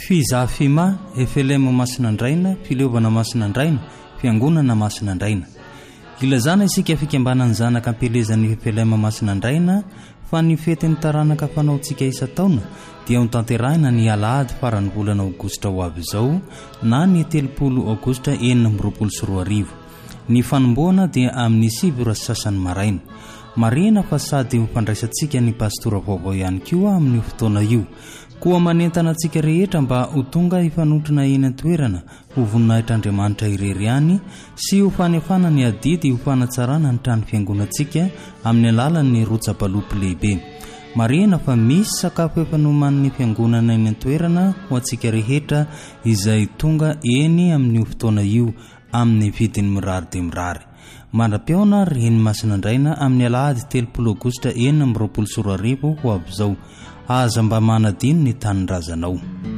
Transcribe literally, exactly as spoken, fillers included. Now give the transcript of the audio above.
Fizafima, efelema masina andraina, fileovana masina andraina, fiangonana masina andraina. Ilazana isika fikambana zanaka ampelezan'ny efelema masina andraina fa ny fetin'ny taranaka fanaontsika isa-taona dia ho tanterahina ny alahady farany volana aogositra ho avy izao na ny telopolo aogositra enina amby roapolo sy roa arivo. Ny fanomboana dia amin'ny sivy ora sasany maraina. Marina fa sady ho fandraisantsika ny pastora vaovao ihany koa amin'ny fotoana io. Koa manentana antsika rehetra mba ho tonga ifanotrona eny an-toerana ho voninahitra Andriamanitra irery ihany sy ho fanefana ny adidy ho fanatsarana ny trano fiangonantsika amin'ny alalan'ny rotsam-balopy lehibe. Marina fa misy sakafo efa noman'ny fiangonana eny an-toerana ho antsika rehetra izay tonga eny amin'ny fotoana io amin'ny vidiny mirary dia mirary. Mandra-piaona reny masina andraina amin'ny alahady telopolo aogositra enina amby roapolo sy roa arivo ho avy izao. Aza mba manadino ny tanin-drazanao.